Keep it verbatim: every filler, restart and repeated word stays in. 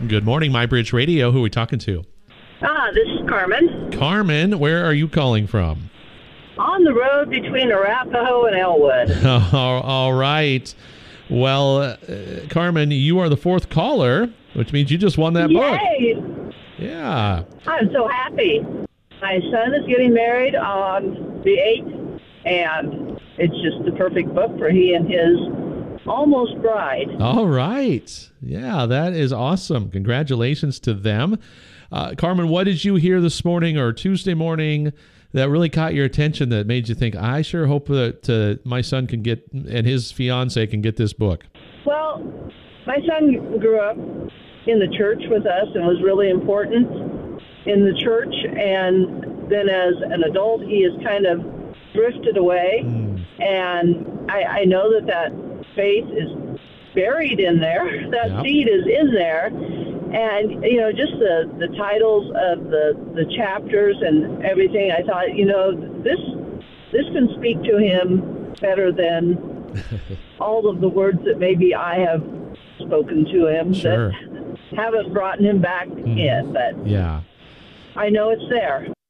Good morning, MyBridge Radio. Who are we talking to? Ah, this is Carmen. Carmen, where are you calling from? On the road between Arapahoe and Elwood. all, all right. Well, uh, Carmen, you are the fourth caller, which means you just won that book. Yay! Yeah. I'm so happy. My son is getting married on the eighth, and it's just the perfect book for he and his almost bride. All right. Yeah, that is awesome. Congratulations to them. Uh, Carmen, what did you hear this morning or Tuesday morning that really caught your attention that made you think, I sure hope that uh, my son can get, and his fiance can get this book? Well, my son grew up in the church with us and was really important in the church. And then as an adult, he has kind of drifted away. Mm. And I, I know that that faith is buried in there. That yep. seed is in there. And, you know, just the, the titles of the, the chapters and everything, I thought, you know, this this can speak to him better than all of the words that maybe I have spoken to him sure. that haven't brought him back mm. in. But yeah. I know it's there.